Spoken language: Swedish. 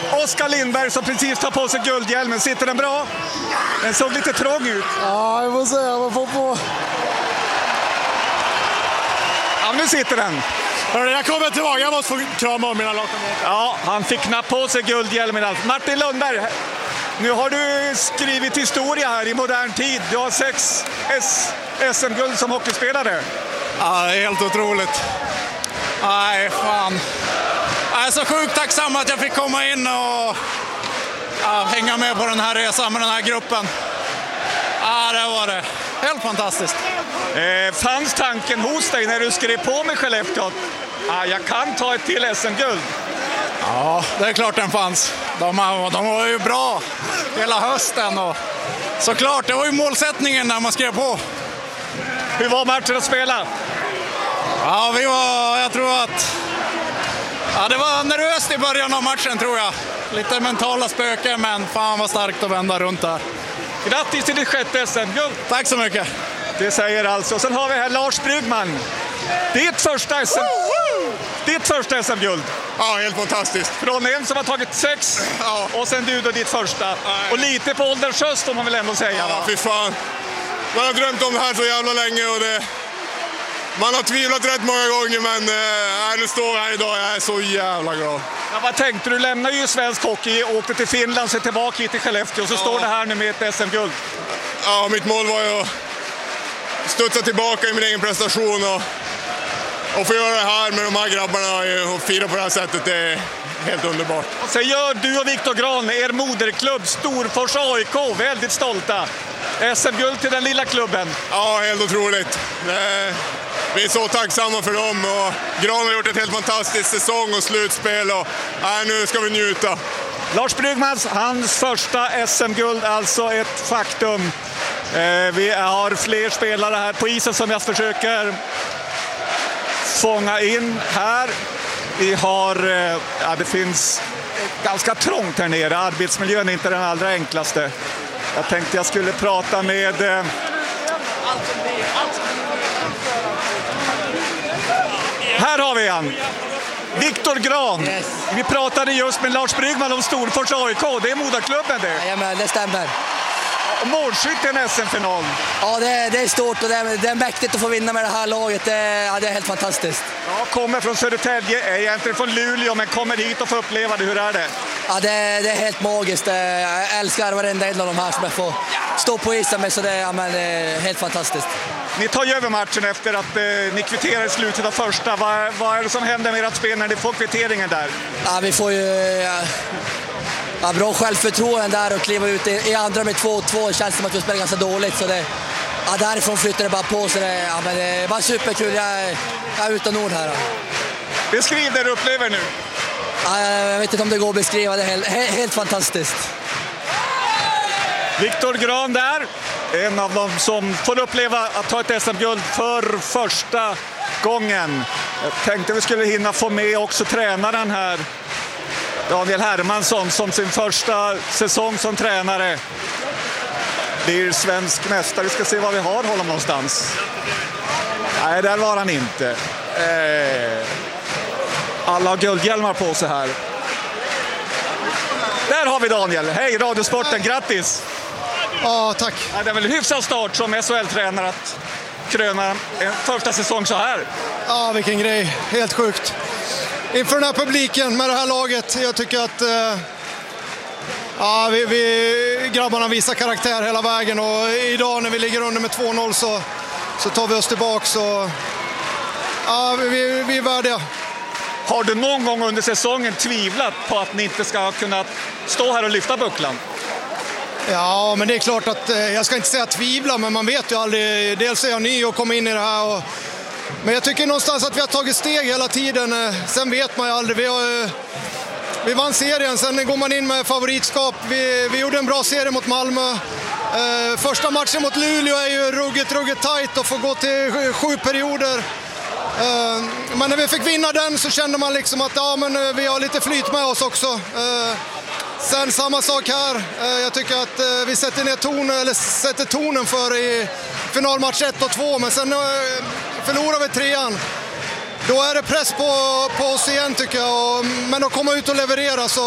Oskar Lindberg som precis tar på sig guldhjälmen. Sitter den bra? Den såg lite trång ut. Ja, jag får säga. Man får på. Ja, nu sitter den. Jag kommer tillbaka. Jag måste få krama om mina lagkamrater. Ja, han fick knappt på sig guldhjälmen. Martin Lundberg, nu har du skrivit historia här i modern tid. Du har 6 SM-guld som hockeyspelare. Ja, det är helt otroligt. Nej, fan. Jag är så sjukt tacksam att jag fick komma in och hänga med på den här resan med den här gruppen. Ja, det var det. Helt fantastiskt. Fanns tanken hos dig när du skrev på med Skellefteå? Jag kan ta ett till SM-guld. Ja, det är klart den fanns. De var ju bra hela hösten. Och såklart, det var ju målsättningen när man skrev på. Hur var matchen att spela? Ja, jag tror att... Ja, det var nervöst i början av matchen, tror jag. Lite mentala spöken, men fan vad starkt att vända runt där. Grattis till ditt 6:e SM-guld. Tack så mycket. Det säger alltså. Sen har vi här Lars Bryggman. Ditt första SM-guld. Ja, helt fantastiskt. Från en som har tagit 6 och sen du då ditt första. Och lite på ålderns höst får man väl ändå säga, va? Ja, fy fan. Man har drömt om det här så jävla länge och man har tvivlat rätt många gånger, men nu står jag här idag. Jag är så jävla glad. Ja, vad tänkte du? Lämnade ju svensk hockey, åkte till Finland, så tillbaka hit till Skellefteå och så står det här nu med ett SM-guld. Ja, mitt mål var ju att studsa tillbaka i min egen prestation och få göra det här med de här grabbarna och fira på det här sättet. Det är helt underbart. Och så gör du och Viktor Grahn, er moderklubb Storfors AIK, väldigt stolta. SM-guld till den lilla klubben. Ja, helt otroligt. Vi är så tacksamma för dem och Grahn har gjort ett helt fantastiskt säsong och slutspel och nu ska vi njuta. Lars Bryggmans, hans första SM-guld, alltså ett faktum. Vi har fler spelare här på isen som jag försöker fånga in här. Vi har, det finns ganska trångt här nere. Arbetsmiljön är inte den allra enklaste. Jag tänkte jag skulle prata med... Här har vi han. Viktor Grahn. Yes. Vi pratade just med Lars Bryggman om Storfors AIK. Det är moderklubben det. Ja, men det stämmer. Målskytt i en SM-final. Ja, det är stort och det är mäktigt att få vinna med det här laget. Det är helt fantastiskt. Ja, kommer från Södertälje, är egentligen från Luleå, men kommer hit och får uppleva det. Hur är det? Ja, det är helt magiskt. Jag älskar varenda en av de här som jag får stå på isen med, så det är helt fantastiskt. Ni tar ju över matchen efter att ni kvitterar i slutet av första. Vad är det som händer med ert spel när ni får kvitteringen där? Ja, vi får ju bra självförtroende där och kliva ut i andra med 2-2. Känns som att vi spelar ganska dåligt. Så därifrån flyttar det bara på. Så det är bara superkul. Jag är utan ord här. Beskriv det du upplever nu. Jag vet inte om det går att beskriva. Det är helt fantastiskt. Viktor Grahn där. En av dem som får uppleva att ta ett SM-guld för första gången. Jag tänkte vi skulle hinna få med också tränaren här. Daniel Hermansson som sin första säsong som tränare blir svensk mästare. Vi ska se vad vi har honom någonstans. Nej, där var han inte. Alla har guldhjälmar på sig här. Där har vi Daniel. Hej, Radiosporten, grattis! Ja, tack. Ja, det är väl en hyfsad start som SHL-tränare att kröna en första säsong så här. Ja, vilken grej. Helt sjukt. Inför den här publiken med det här laget, jag tycker att vi grabbarna visar karaktär hela vägen och idag när vi ligger under med 2-0 så tar vi oss tillbaka. Så, vi är värdiga. Har du någon gång under säsongen tvivlat på att ni inte ska kunna stå här och lyfta bucklan? Ja, men det är klart att jag ska inte säga tvivla, men man vet ju aldrig. Dels är jag ny och kommer in i det här. Men jag tycker någonstans att vi har tagit steg hela tiden. Sen vet man ju aldrig. Vi vann serien, sen går man in med favoritskap. Vi gjorde en bra serie mot Malmö. Första matchen mot Luleå är ju ruggigt tajt och får gå till 7 perioder. Men när vi fick vinna den så kände man liksom att vi har lite flyt med oss också. Sen samma sak här. Jag tycker att vi sätter tonen för i finalmatch 1 och 2, men sen förlorar vi 3:an. Då är det press på oss igen tycker jag, men att komma ut och leverera så